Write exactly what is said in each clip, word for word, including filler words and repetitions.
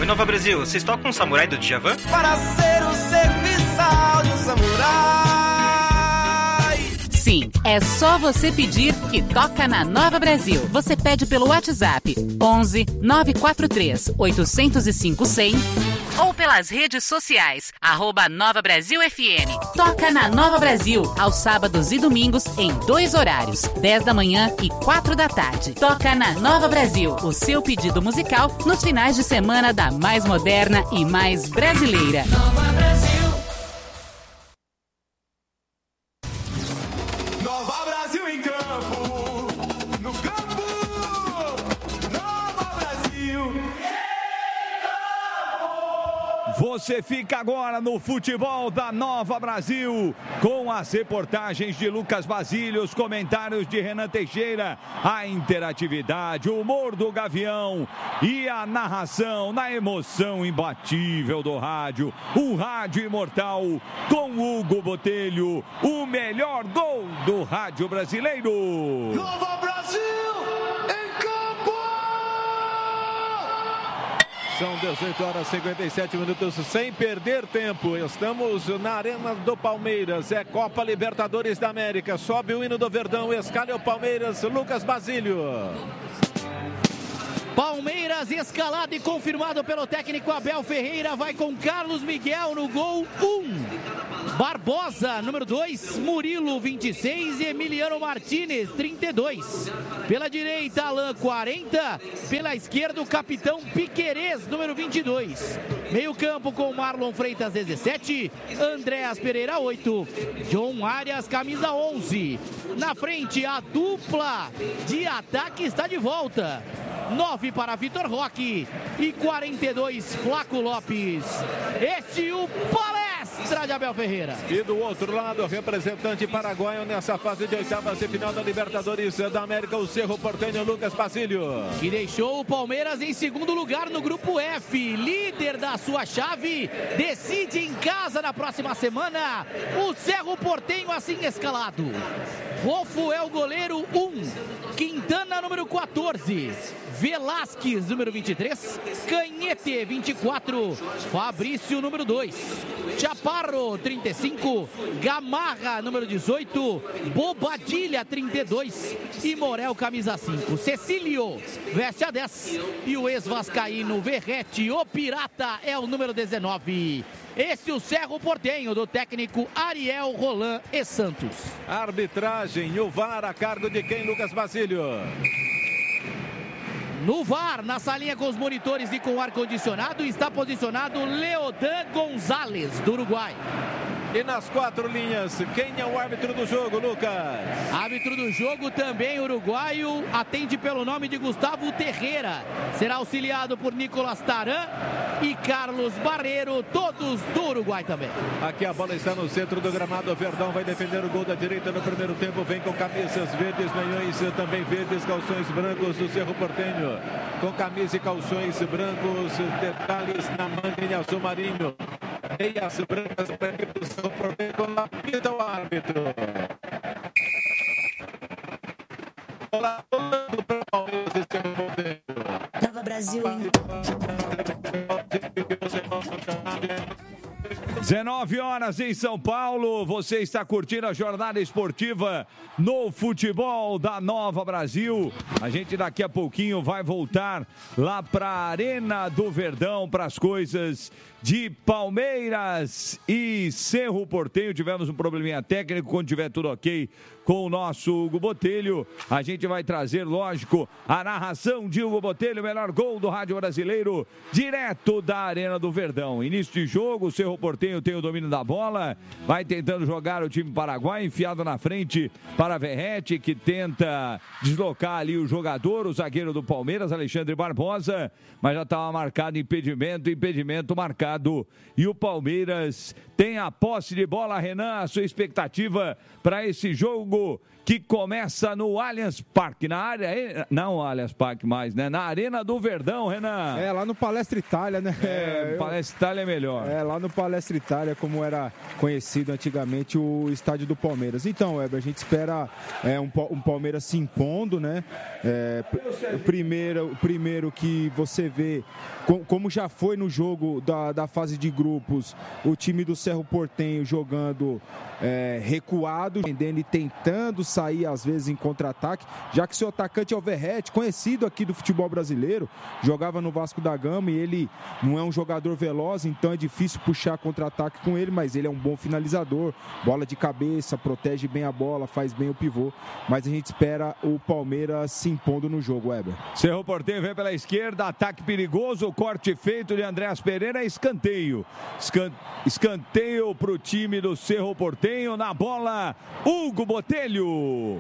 Nova Brasil, vocês tocam um Samurai do Djavan? Para ser o serviçal de um samurai. Sim, é só você pedir que toca na Nova Brasil. Você pede pelo WhatsApp onze nove quatro três oito zero cinco cem ou pelas redes sociais, arroba Nova Brasil F M. Toca na Nova Brasil, aos sábados e domingos, em dois horários, dez da manhã e quatro da tarde. Toca na Nova Brasil, o seu pedido musical nos finais de semana da mais moderna e mais brasileira. Nova Brasil. Você fica agora no futebol da Nova Brasil, com as reportagens de Lucas Basílio, os comentários de Renan Teixeira, a interatividade, o humor do Gavião e a narração na emoção imbatível do rádio. O rádio imortal com Hugo Botelho, o melhor gol do rádio brasileiro. Nova Brasil! São dezoito horas e cinquenta e sete minutos sem perder tempo. Estamos na Arena do Palmeiras. É Copa Libertadores da América. Sobe o hino do Verdão. Escala o Palmeiras. Lucas Basílio. Palmeiras escalado e confirmado pelo técnico Abel Ferreira. Vai com Carlos Miguel no gol um. Barbosa, número dois. Murilo, vinte e seis. E Emiliano Martínez, trinta e dois. Pela direita, Alain, quarenta. Pela esquerda, o capitão Piquerez, número vinte e dois. Meio campo com Marlon Freitas, dezessete. Andréas Pereira, oito. John Arias, camisa onze. Na frente, a dupla de ataque está de volta. nove para Vitor Roque e quarenta e dois Flaco Lopes. Este o palestra de Abel Ferreira. E do outro lado, representante paraguaio nessa fase de oitavas de final da Libertadores da América, o Cerro Porteño, Lucas Basílio. Que deixou o Palmeiras em segundo lugar no grupo F, líder da sua chave, decide em casa na próxima semana. O Cerro Porteño assim escalado. Rofo é o goleiro, um. Quintana, número quatorze. Velasquez, número vinte e três. Canhete, vinte e quatro. Fabrício, número dois. Chaparro, trinta e cinco. Gamarra, número dezoito. Bobadilha, trinta e dois. E Morel, camisa cinco. Cecílio, veste a dez. E o ex-vascaíno Verrete, o Pirata, é o número dezenove. Esse é o Cerro Porteño, do técnico Ariel Roland e Santos. Arbitragem, o V A R a cargo de quem, Lucas Basílio? No V A R, na salinha com os monitores e com ar-condicionado, está posicionado Leodan Gonzalez, do Uruguai. E nas quatro linhas, quem é o árbitro do jogo, Lucas? Árbitro do jogo também uruguaio, atende pelo nome de Gustavo Terreira. Será auxiliado por Nicolas Taran e Carlos Barreiro, todos do Uruguai também. Aqui a bola está no centro do gramado. O Verdão vai defender o gol da direita no primeiro tempo. Vem com camisas verdes, meiões também verdes, calções brancos do Cerro Porteño. Com camisa e calções brancos, detalhes na manga em azul marinho. Meias brancas para a equipe do Cerro Porteño, com a pita o árbitro. Bola rolando para o Palmeiras e Cerro Porteño. Nova Brasil. dezenove horas em São Paulo, você está curtindo a jornada esportiva no futebol da Nova Brasil. A gente daqui a pouquinho vai voltar lá para a Arena do Verdão para as coisas de Palmeiras e Cerro Porteño. Tivemos um probleminha técnico, quando tiver tudo ok com o nosso Hugo Botelho, a gente vai trazer, lógico, a narração de Hugo Botelho, o melhor gol do rádio brasileiro, direto da Arena do Verdão. Início de jogo, o Cerro Porteño tem o domínio da bola, vai tentando jogar o time paraguai, enfiado na frente para Verrete, que tenta deslocar ali o jogador, o zagueiro do Palmeiras, Alexandre Barbosa, mas já estava marcado impedimento, impedimento marcado classificado e o Palmeiras tem a posse de bola. Renan, a sua expectativa para esse jogo que começa no Allianz Parque, na área, não Allianz Parque mais, né? Na Arena do Verdão, Renan. É, lá no Palestra Itália, né? É, eu, Palestra Itália é melhor. É, lá no Palestra Itália, como era conhecido antigamente o estádio do Palmeiras. Então, Weber, a gente espera é, um, um Palmeiras se impondo, né? É, primeiro, primeiro que você vê, como já foi no jogo da, da fase de grupos, o time do Cerro Porteño jogando é, recuado, vendendo e tentando sair às vezes em contra-ataque, já que seu atacante é o Verratti, conhecido aqui do futebol brasileiro, jogava no Vasco da Gama e ele não é um jogador veloz, então é difícil puxar contra-ataque com ele, mas ele é um bom finalizador, bola de cabeça, protege bem a bola, faz bem o pivô, mas a gente espera o Palmeiras se impondo no jogo, Weber. Cerro Porteño vem pela esquerda, ataque perigoso, corte feito de Andréas Pereira, escanteio. Escan... Escanteio para o time do Cerro Porteño, na bola, Hugo Botelho.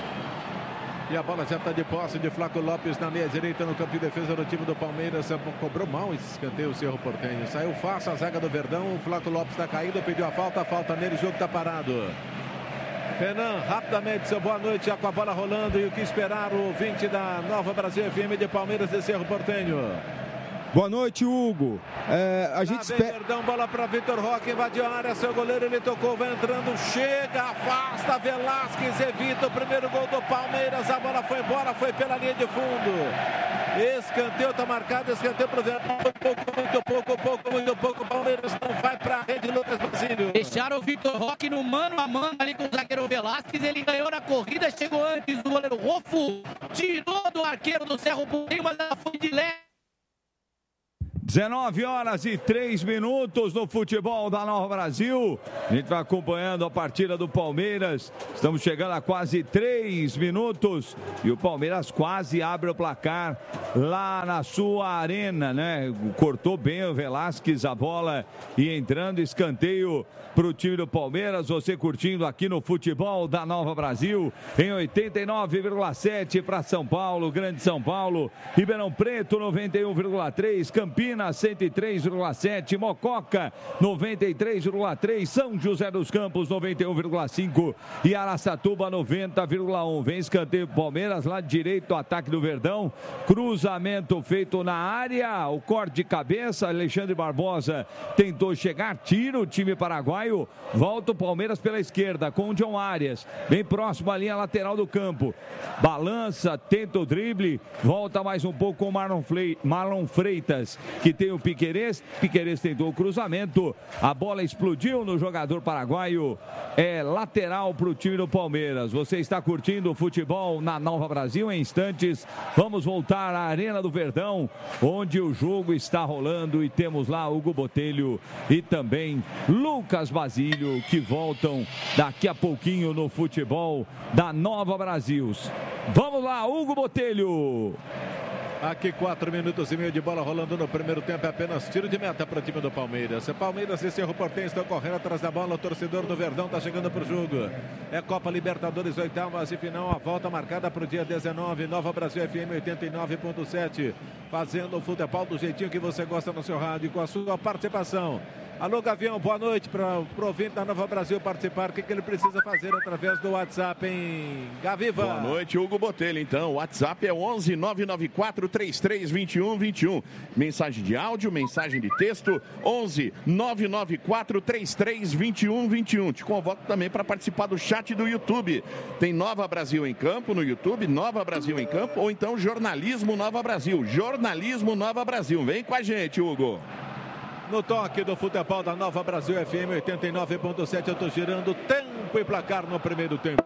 E a bola já está de posse de Flaco Lopes na meia direita no campo de defesa do time do Palmeiras. Cobrou mal esse escanteio o Cerro Porteño. Saiu fácil a zaga do Verdão. O Flaco Lopes está caído, pediu a falta, a falta nele, o jogo está parado. Renan, rapidamente, seu boa noite, já com a bola rolando. E o que esperar o ouvinte da Nova Brasil F M de Palmeiras e Cerro Porteño. Boa noite, Hugo. É, a gente espera. Perdão, bola para Vitor Roque, invadiu a área, seu goleiro, ele tocou, vai entrando, chega, afasta, Velasquez evita o primeiro gol do Palmeiras, a bola foi embora, foi pela linha de fundo. Escanteio, tá marcado, escanteio pro Verdão, pouco, muito pouco, pouco, muito pouco, Palmeiras não vai pra rede, Lucas Basílio. Deixaram o Vitor Roque no mano a mano ali com o zagueiro Velasquez, ele ganhou na corrida, chegou antes do goleiro Rofo, tirou do arqueiro do Cerro Porteño, mas ela foi de leve. dezenove horas e três minutos no futebol da Nova Brasil. A gente vai acompanhando a partida do Palmeiras. Estamos chegando a quase três minutos. E o Palmeiras quase abre o placar lá na sua arena, né? Cortou bem o Velasquez a bola e entrando, escanteio para o time do Palmeiras. Você curtindo aqui no futebol da Nova Brasil em oitenta e nove vírgula sete para São Paulo, Grande São Paulo, Ribeirão Preto noventa e um vírgula três, Campinas cento e três vírgula sete, Mococa noventa e três vírgula três, São José dos Campos noventa e um vírgula cinco e Araçatuba noventa vírgula um. Vem escanteio Palmeiras, lado direito, ataque do Verdão, cruzamento feito na área, o corte de cabeça, Alexandre Barbosa tentou chegar, tira o time paraguaio, volta o Palmeiras pela esquerda com o John Arias, bem próximo à linha lateral do campo, balança, tenta o drible, volta mais um pouco com o Marlon, Fle- Marlon Freitas, que tem o Piquerez, Piquerez tentou o cruzamento, a bola explodiu no jogador paraguaio, é lateral para o time do Palmeiras. Você está curtindo o futebol na Nova Brasil, em instantes vamos voltar à Arena do Verdão, onde o jogo está rolando e temos lá Hugo Botelho e também Lucas Basílio, que voltam daqui a pouquinho no futebol da Nova Brasil. Vamos lá, Hugo Botelho. Aqui quatro minutos e meio de bola rolando no primeiro tempo, é apenas tiro de meta para o time do Palmeiras. Palmeiras e Cerro Porteño estão correndo atrás da bola, o torcedor do Verdão está chegando para o jogo. É Copa Libertadores, oitavas e final, a volta marcada para o dia dezenove, Nova Brasil F M oitenta e nove ponto sete, fazendo o futebol do jeitinho que você gosta no seu rádio, com a sua participação. Alô, Gavião, boa noite para o ouvinte da Nova Brasil participar. O que, que ele precisa fazer através do WhatsApp, hein, Gaviva? Boa noite, Hugo Botelho. Então, o WhatsApp é onze nove nove quatro três três dois um dois um. Mensagem de áudio, mensagem de texto, onze nove nove quatro três três dois um dois um. Te convoco também para participar do chat do YouTube. Tem Nova Brasil em Campo no YouTube, Nova Brasil em Campo, ou então Jornalismo Nova Brasil. Jornalismo Nova Brasil. Vem com a gente, Hugo. No toque do futebol da Nova Brasil F M oitenta e nove ponto sete, eu estou girando tempo e placar no primeiro tempo.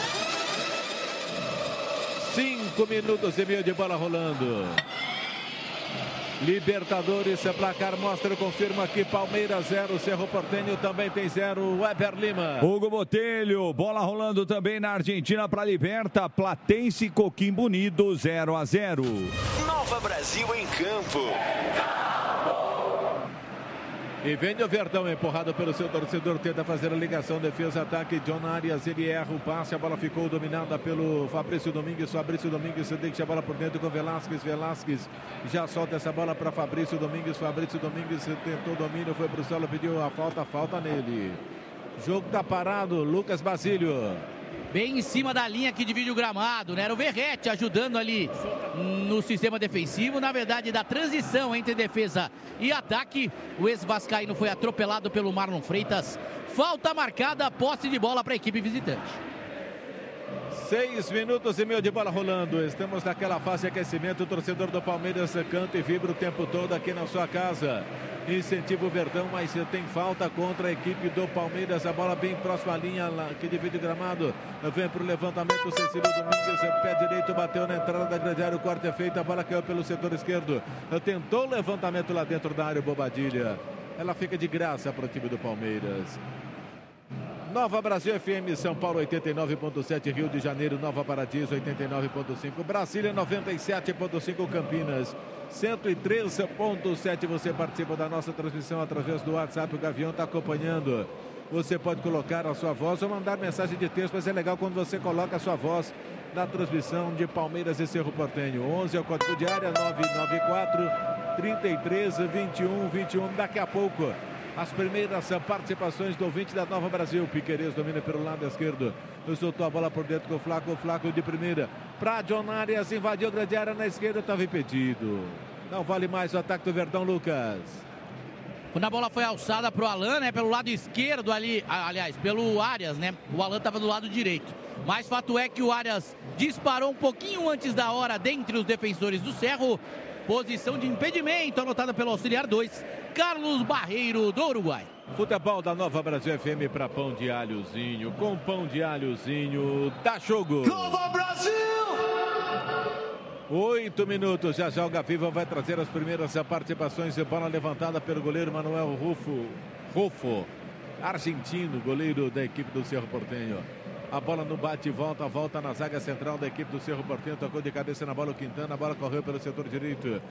Cinco minutos e meio de bola rolando. Libertadores, placar mostra, confirma aqui, Palmeiras zero, Cerro Porteño também tem zero, Weber Lima. Hugo Botelho, bola rolando também na Argentina para Liberta, Platense e Coquimbo Unido zero a zero. Nova Brasil em campo. E vem o Verdão, empurrado pelo seu torcedor, tenta fazer a ligação, defesa, ataque, John Arias, ele erra o passe, a bola ficou dominada pelo Fabrício Domingues, Fabrício Domingues deixa a bola por dentro com Velasquez, Velasquez já solta essa bola para Fabrício Domingues, Fabrício Domingues tentou domínio, foi pro solo, pediu a falta, falta nele. Jogo tá parado, Lucas Basílio. Bem em cima da linha que divide o gramado, né? Era o Verrete ajudando ali no sistema defensivo, na verdade da transição entre defesa e ataque. O ex-vascaíno foi atropelado pelo Marlon Freitas. Falta marcada, posse de bola para a equipe visitante. Seis minutos e meio de bola rolando. Estamos naquela fase de aquecimento. O torcedor do Palmeiras canta e vibra o tempo todo aqui na sua casa. Incentiva o Verdão, mas tem falta contra a equipe do Palmeiras. A bola bem próxima à linha que divide o gramado. Vem para o levantamento. O Cecílio Domingues, pé direito, bateu na entrada da grande área. O corte é feito. A bola caiu pelo setor esquerdo. Tentou o levantamento lá dentro da área. Bobadilha. Ela fica de graça para o time do Palmeiras. Nova Brasil F M, São Paulo oitenta e nove ponto sete, Rio de Janeiro, Nova Paradiso oitenta e nove ponto cinco, Brasília noventa e sete ponto cinco, Campinas cento e três ponto sete. Você participa da nossa transmissão através do WhatsApp, o Gavião está acompanhando. Você pode colocar a sua voz ou mandar mensagem de texto, mas é legal quando você coloca a sua voz na transmissão de Palmeiras e Cerro Porteño. onze é o código de área, nove nove quatro, trinta e três, vinte e um, vinte e um. Daqui a pouco as primeiras participações do ouvinte da Nova Brasil. Piquerez domina pelo lado esquerdo. Soltou a bola por dentro com o Flaco. O Flaco de primeira para John Arias. Invadiu a grande área na esquerda. Estava impedido. Não vale mais o ataque do Verdão, Lucas. Quando a bola foi alçada para o Alan, né? Pelo lado esquerdo ali. Aliás, pelo Arias, né? O Alan estava do lado direito. Mas fato é que o Arias disparou um pouquinho antes da hora dentre os defensores do Cerro. Posição de impedimento anotada pelo auxiliar dois, Carlos Barreiro, do Uruguai. Futebol da Nova Brasil F M para pão de alhozinho. Com pão de alhozinho, dá jogo. Nova Brasil! Oito minutos, já já o Gaviva vai trazer as primeiras participações. Bola levantada pelo goleiro Manuel Rufo, Rufo, argentino, goleiro da equipe do Cerro Porteño. A bola no bate e volta, volta na zaga central da equipe do Cerro Porteño. Tocou de cabeça na bola o Quintana. A bola correu pelo setor direito.